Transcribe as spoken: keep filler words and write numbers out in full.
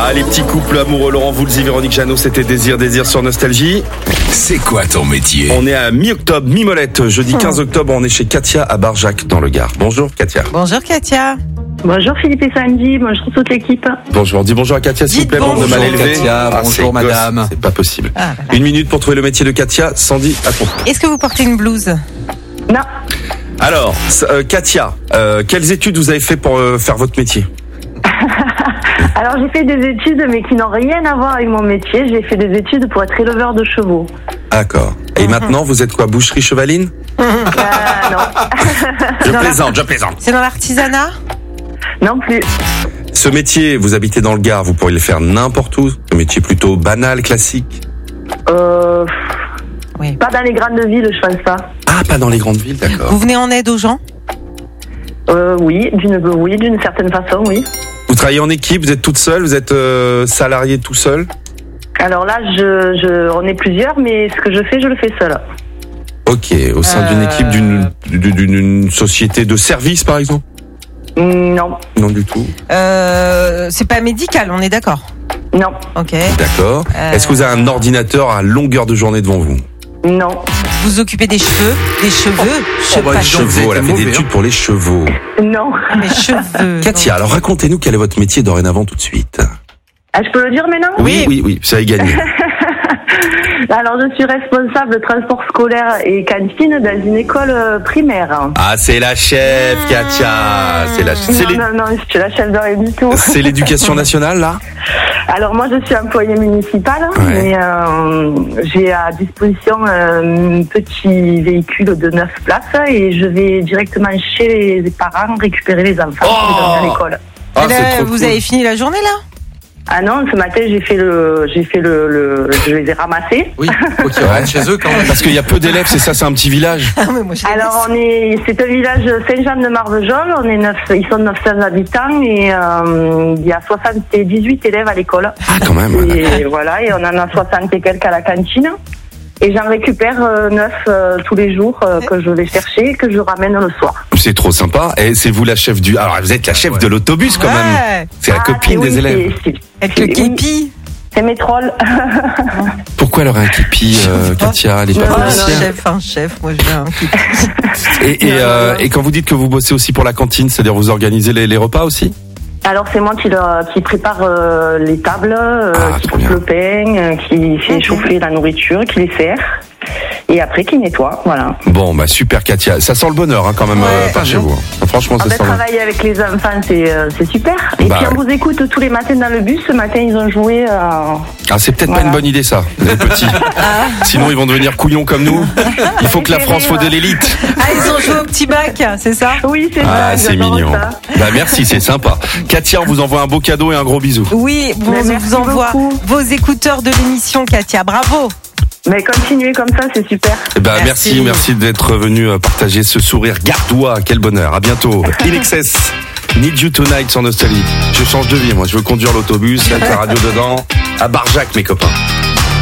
Ah, les petits couples amoureux, Laurent Voulzy, Véronique Jeannot, c'était Désir, Désir sur Nostalgie. C'est quoi ton métier? On est à mi-octobre, mi-molette. Jeudi quinze octobre, on est chez Katia à Barjac, dans le Gard. Bonjour Katia. Bonjour Katia. Bonjour Philippe et Sandy, bonjour toute l'équipe. Bonjour, dis bonjour à Katia s'il vous plaît, bonjour. de mal Bonjour élevé. Katia, Ah, bonjour c'est madame. gosse, c'est pas possible. Ah, voilà. Une minute pour trouver le métier de Katia. Sandy, à ton. Est-ce que vous portez une blouse? Non, Alors, euh, Katia, euh, quelles études vous avez fait pour euh, faire votre métier? alors j'ai fait des études mais qui n'ont rien à voir avec mon métier. J'ai fait des études pour être éleveur de chevaux. D'accord. Et maintenant, vous êtes quoi, boucherie chevaline? Euh, non, Je plaisante, je plaisante. C'est dans l'artisanat? non plus. Ce métier, vous habitez dans le Gard, vous pourriez le faire n'importe où. Un métier plutôt banal, classique. Euh, Oui. pas dans les grandes villes, je pense pas. Ah, pas dans les grandes villes, d'accord. Vous venez en aide aux gens? Euh, oui, d'une oui, d'une certaine façon, oui. Vous travaillez en équipe, vous êtes toute seule, vous êtes euh, salarié tout seul? Alors là, je, je, on est plusieurs, mais ce que je fais, je le fais seule. Ok, au sein d'une Euh. équipe d'une d'une d'une société de service, par exemple? Non, Non du tout. Euh, c'est pas médical, on est d'accord? non, Ok. D'accord. Euh. Est-ce que vous avez un ordinateur à longueur de journée devant vous? non, Vous vous occupez des cheveux? Des cheveux? Oh, bah, pas les de- chevaux, elle a fait mauvais, des études hein. pour les chevaux. non. Ah, mes cheveux. Katia, alors racontez-nous quel est votre métier dorénavant tout de suite. Ah, je peux le dire maintenant? Oui, oui, oui, ça a gagné. Alors, je suis responsable de transport scolaire et cantine dans une école euh, primaire. Ah, c'est la chef, Katia. C'est la, c'est Non, l'é- non, non, je suis la chef de rien du tout. c'est l'éducation nationale, là? Alors, moi, je suis employée municipale, Ouais. mais euh, j'ai à disposition euh, un petit véhicule de neuf places et je vais directement chez les parents récupérer les enfants pour les emmener à l'école. Ah, Et là, c'est trop vous cool. avez fini la journée là? Ah non, ce matin, j'ai fait le, j'ai fait le, le je les ai ramassés. Oui, faut qu'ils rentrent chez eux quand même. Parce qu'il y a peu d'élèves, c'est ça, c'est un petit village. Ah, mais moi, je l'ai Alors, on est, c'est un village Saint-Jean-de-Marvejols. On est neuf, ils sont neuf cents habitants et euh, il y a soixante-dix-huit élèves à l'école. Ah, quand même. Et voilà, et on en a soixante et quelques à la cantine. Et j'en récupère euh, neuf euh, tous les jours euh, que je vais chercher et que je ramène le soir. C'est trop sympa. Et c'est vous la chef du. Alors, vous êtes la chef de l'autobus quand même. Ouais. C'est la Ah, copine c'est- des oui, élèves. c'est- c'est- Avec le oui, képi. C'est mes trolls. Pourquoi elle aurait un képi, euh, Katia? Elle est pas Non, non, Un policière. chef, un chef. Moi, je veux un képi. Et, et, euh, et quand vous dites que vous bossez aussi pour la cantine, c'est-à-dire vous organisez les, les repas aussi? Alors c'est moi qui, le, qui prépare euh, les tables, euh, Ah, qui trop coupe bien. le pain, euh, qui fait Ok. chauffer la nourriture, qui les sert. Et après qui nettoie, voilà. Bon, bah super, Katia. Ça sent le bonheur hein, quand même Ouais, euh, par ah chez bon. vous. hein. Franchement, En ça fait, sent. travailler avec les enfants, c'est euh, c'est super. Et Bah puis on ouais. vous écoute tous les matins dans le bus. Ce matin, ils ont joué. Euh... Ah, c'est peut-être Voilà. pas une bonne idée ça, les petits. Sinon, ils vont devenir couillons comme nous. Il faut que la France soit de l'élite. Ah, ils ont joué au petit bac, c'est ça? Oui, c'est Ah, ça. c'est j'adore mignon. ça. Bah merci, c'est sympa. Katia, on vous envoie un beau cadeau et un gros bisou. Oui, bon, Mais on merci vous envoie beaucoup. vos écouteurs de l'émission, Katia. Bravo. Mais continuez comme ça, c'est super. Eh ben, Merci. merci, merci d'être venu euh, partager ce sourire gardois. Quel bonheur. À bientôt. In Excess. Need You Tonight sur Nostalgie. Je change de vie, moi. Je veux conduire l'autobus, mettre la radio dedans. À Barjac, mes copains.